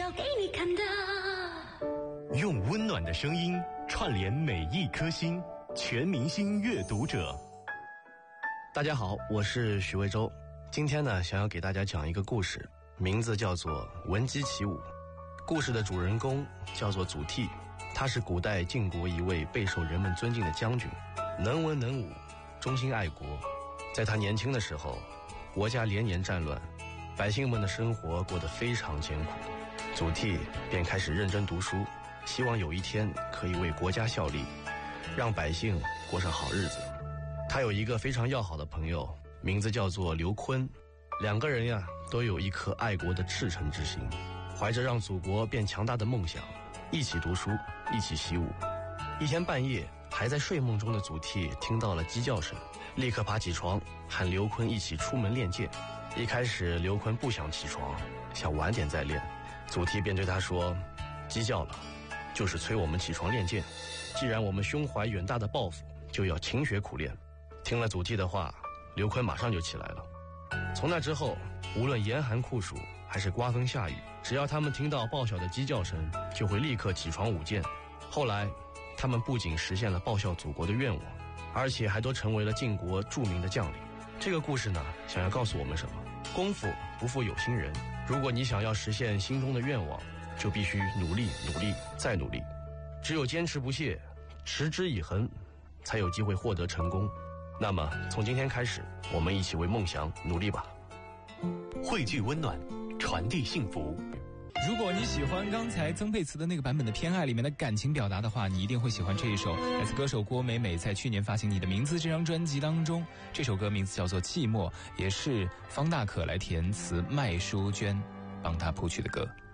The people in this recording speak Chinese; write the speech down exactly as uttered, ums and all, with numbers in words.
要给你看的。 用温暖的声音串联每一颗心，全明星阅读者。 大家好，我是许魏洲。今天呢，想要给大家讲一个故事，名字叫做《闻鸡起舞》。故事的主人公叫做祖逖，他是古代晋国一位备受人们尊敬的将军，能文能武，忠心爱国。在他年轻的时候，国家连年战乱，百姓们的生活过得非常艰苦。祖逖便开始认真读书，希望有一天可以为国家效力，让百姓过上好日子。他有一个非常要好的朋友，名字叫做刘琨。两个人呀，都有一颗爱国的赤诚之心，怀着让祖国变强大的梦想，一起读书，一起习武。一天半夜，还在睡梦中的祖逖听到了鸡叫声，立刻爬起床，喊刘琨一起出门练剑。一开始刘琨不想起床，想晚点再练。祖逖便对他说，鸡叫了，就是催我们起床练剑。既然我们胸怀远大的抱负，就要勤学苦练。听了祖逖的话，刘琨马上就起来了。从那之后，无论严寒酷暑还是刮风下雨，只要他们听到报晓的鸡叫声，就会立刻起床舞剑。后来他们不仅实现了报效祖国的愿望，而且还都成为了晋国著名的将领。这个故事呢，想要告诉我们什么？功夫不负有心人，如果你想要实现心中的愿望，就必须努力努力再努力，只有坚持不懈，持之以恒，才有机会获得成功。那么从今天开始，我们一起为梦想努力吧。 汇聚温暖，传递幸福。 如果你喜欢刚才曾沛慈的那个版本的《偏爱》里面的感情表达的话，你一定会喜欢这一首来自歌手郭美美在去年发行《你的名字》这张专辑当中。这首歌名字叫做《寂寞》，也是方大可来填词，麦淑娟帮他谱曲的歌。